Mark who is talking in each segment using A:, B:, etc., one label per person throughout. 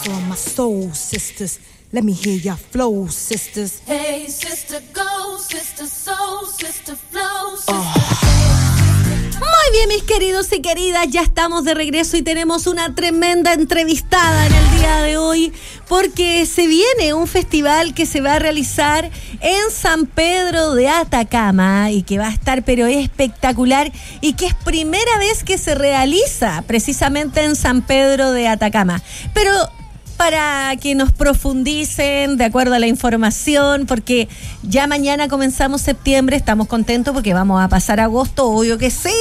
A: for my soul sisters. Let me hear your flow, sisters.
B: Hey, sister, go, sister, soul, sister, flow, sister.
C: Muy bien, mis queridos y queridas, ya estamos de regreso y tenemos una tremenda entrevistada en el día de hoy, porque se viene un festival que se va a realizar en San Pedro de Atacama y que va a estar pero espectacular, y que es primera vez que se realiza precisamente en San Pedro de Atacama. Pero para que nos profundicen de acuerdo a la información, porque ya mañana comenzamos septiembre, estamos contentos porque vamos a pasar agosto, obvio que sí,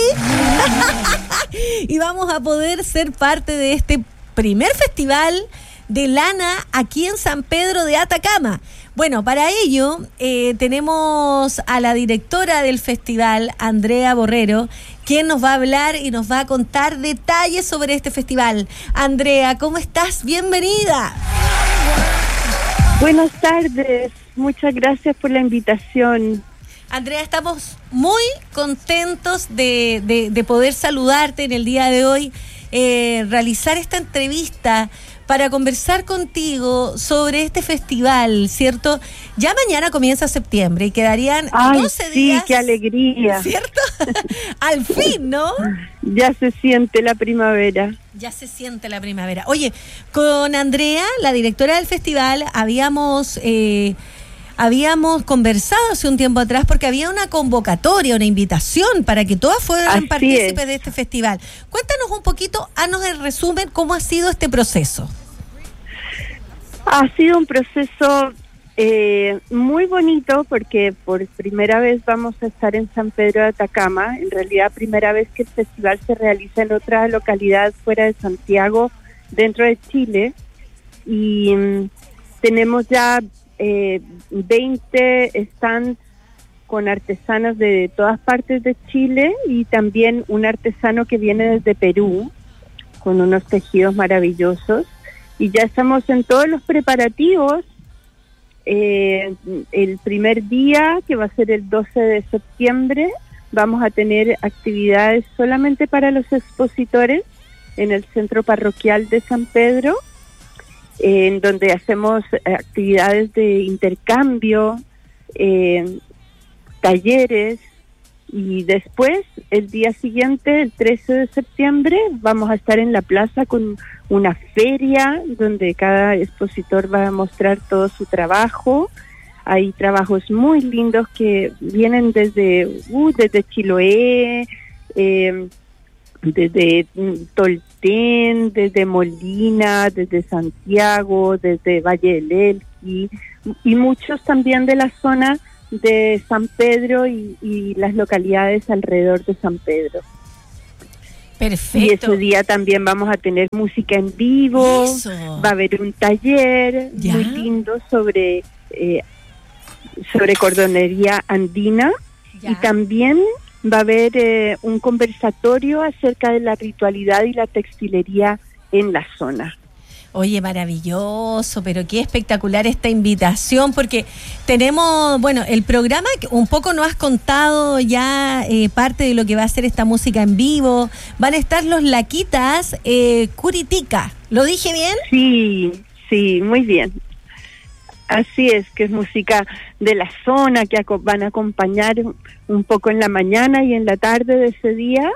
C: y vamos a poder ser parte de este primer festival de lana aquí en San Pedro de Atacama. Bueno, para ello tenemos a la directora del festival, Andrea Borrero, quien nos va a hablar y nos va a contar detalles sobre este festival. Andrea, ¿cómo estás? Bienvenida.
D: Buenas tardes, muchas gracias por la invitación.
C: Andrea, estamos muy contentos de poder saludarte en el día de hoy, realizar esta entrevista para conversar contigo sobre este festival, ¿cierto? Ya mañana comienza septiembre y quedarían 12 días.
D: Sí, qué alegría.
C: ¿Cierto? Al fin, ¿no?
D: Ya se siente la primavera.
C: Ya se siente la primavera. Oye, con Andrea, la directora del festival, habíamos conversado hace un tiempo atrás porque había una convocatoria, una invitación para que todas fueran partícipes de este festival. Cuéntanos un poquito, haznos el resumen, cómo ha sido este proceso.
D: Ha sido un proceso muy bonito porque por primera vez vamos a estar en San Pedro de Atacama. En realidad, primera vez que el festival se realiza en otra localidad fuera de Santiago, dentro de Chile. Y tenemos ya 20 stands con artesanos de todas partes de Chile y también un artesano que viene desde Perú con unos tejidos maravillosos, y ya estamos en todos los preparativos. El primer día, que va a ser el 12 de septiembre, vamos a tener actividades solamente para los expositores en el centro parroquial de San Pedro, en donde hacemos actividades de intercambio, talleres, y después, el día siguiente, el 13 de septiembre, vamos a estar en la plaza con una feria donde cada expositor va a mostrar todo su trabajo. Hay trabajos muy lindos que vienen desde Chiloé, desde Tolten, desde Molina, desde Santiago, desde Valle del Elqui, y muchos también de la zona de San Pedro y las localidades alrededor de San Pedro.
C: Perfecto.
D: Y ese día también vamos a tener música en vivo.
C: Eso.
D: Va a haber un taller muy lindo sobre cordonería andina.
C: Ya.
D: Y también va a haber un conversatorio acerca de la ritualidad y la textilería en la zona.
C: Oye, maravilloso, pero qué espectacular esta invitación, porque tenemos, bueno, el programa que un poco nos has contado ya parte de lo que va a ser esta música en vivo. Van a estar los Laquitas Curitica. ¿Lo dije bien?
D: Sí, muy bien. Así es, que es música de la zona que van a acompañar un poco en la mañana y en la tarde de ese día,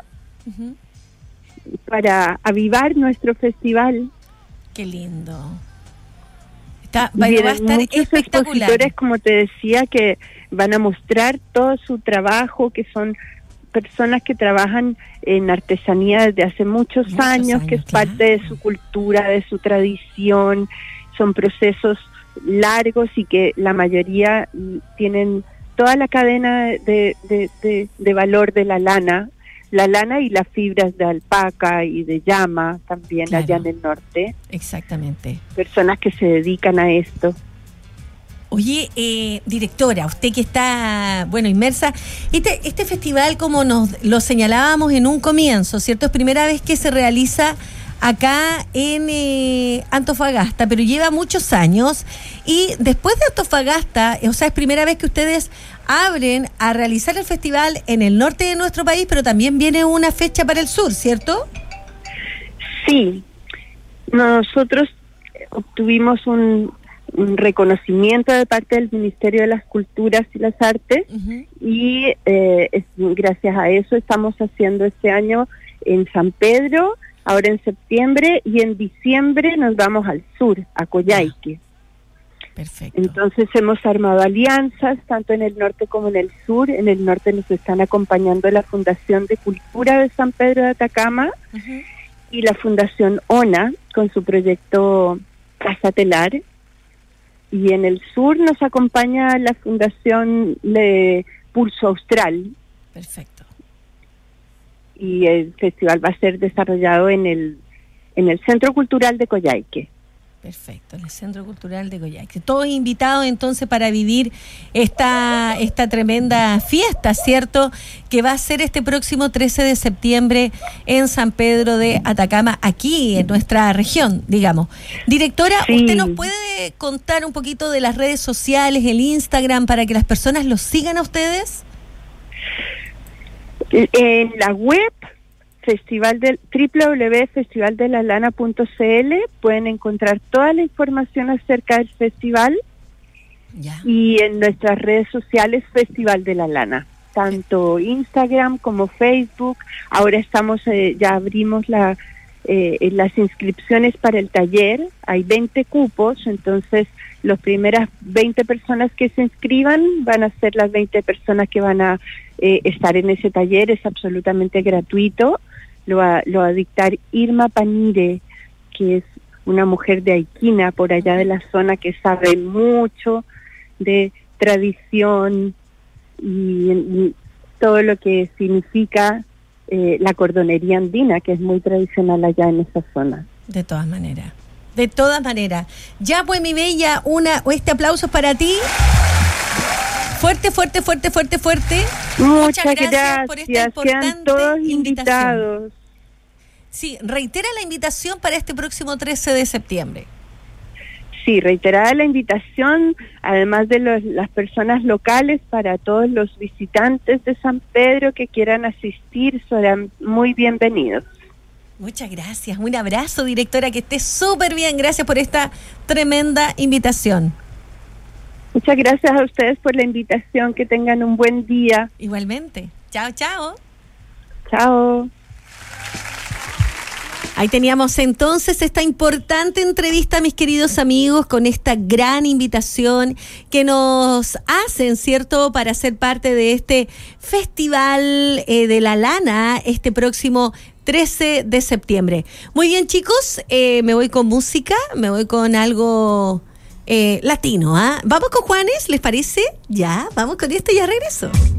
D: para avivar nuestro festival.
C: Qué lindo. Va a estar
D: muchos
C: espectacular.
D: expositores, como te decía, que van a mostrar todo su trabajo, que son personas que trabajan en artesanía desde hace muchos años, que es parte de su cultura, de su tradición. Son procesos largos y que la mayoría tienen toda la cadena de valor de la lana y las fibras de alpaca y de llama también, allá en el norte.
C: Exactamente.
D: Personas que se dedican a esto.
C: Oye, directora, usted que está, inmersa, este festival, como nos lo señalábamos en un comienzo, ¿cierto? Es primera vez que se realiza acá en Antofagasta, pero lleva muchos años, y después de Antofagasta, o sea, es primera vez que ustedes abren a realizar el festival en el norte de nuestro país, pero también viene una fecha para el sur, ¿cierto?
D: Sí, nosotros obtuvimos un reconocimiento de parte del Ministerio de las Culturas y las Artes, y gracias a eso estamos haciendo este año en San Pedro, ahora en septiembre, y en diciembre nos vamos al sur, a Coyhaique.
C: Perfecto.
D: Entonces hemos armado alianzas tanto en el norte como en el sur. En el norte nos están acompañando la Fundación de Cultura de San Pedro de Atacama y la Fundación ONA con su proyecto Casa Telar. Y en el sur nos acompaña la Fundación de Pulso Austral.
C: Perfecto.
D: Y el festival va a ser desarrollado en el Centro Cultural de Coyhaique.
C: Perfecto, en el Centro Cultural de Coyhaique. Todos invitados entonces para vivir esta tremenda fiesta, ¿cierto? Que va a ser este próximo 13 de septiembre en San Pedro de Atacama, aquí en nuestra región, digamos. Directora, sí. ¿Usted nos puede contar un poquito de las redes sociales, el Instagram, para que las personas los sigan a ustedes?
D: En la web www.festivaldelalana.cl pueden encontrar toda la información acerca del festival. Ya. Y en nuestras redes sociales Festival de la Lana, tanto Instagram como Facebook. Ahora estamos ya abrimos las inscripciones para el taller. Hay 20 cupos, entonces las primeras 20 personas que se inscriban van a ser las 20 personas que van a estar en ese taller. Es absolutamente gratuito. Lo va a dictar Irma Panire, que es una mujer de Aiquina, por allá de la zona, que sabe mucho de tradición y todo lo que significa la cordonería andina, que es muy tradicional allá en esa zona.
C: De todas maneras. Ya pues, mi bella, este aplauso es para ti. Fuerte. Muchas gracias por esta importante
D: todos
C: invitación.
D: Invitados.
C: Sí, reitera la invitación para este próximo 13 de septiembre.
D: Sí, reiterada la invitación, además de las personas locales, para todos los visitantes de San Pedro que quieran asistir, serán muy bienvenidos.
C: Muchas gracias, un abrazo, directora, que esté súper bien. Gracias por esta tremenda invitación.
D: Muchas gracias a ustedes por la invitación, que tengan un buen día.
C: Igualmente. Chao.
D: Chao.
C: Ahí teníamos entonces esta importante entrevista, mis queridos amigos, con esta gran invitación que nos hacen, ¿cierto?, para ser parte de este Festival de la Lana este próximo 13 de septiembre. Muy bien, chicos, me voy con música, me voy con algo latino, ¿ah? Vamos con Juanes, ¿les parece? Ya, vamos con esto y ya regreso.